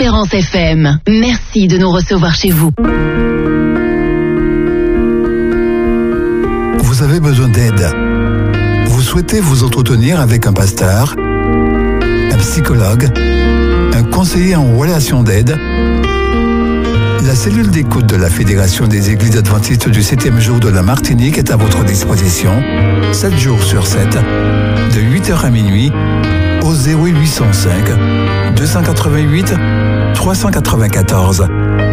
Espérance FM. Merci de nous recevoir chez vous. Vous avez besoin d'aide. Vous souhaitez vous entretenir avec un pasteur, un psychologue, un conseiller en relations d'aide. La cellule d'écoute de la Fédération des Églises Adventistes du 7e jour de la Martinique est à votre disposition, 7 jours sur 7, de 8h à minuit, au 0805 288 394.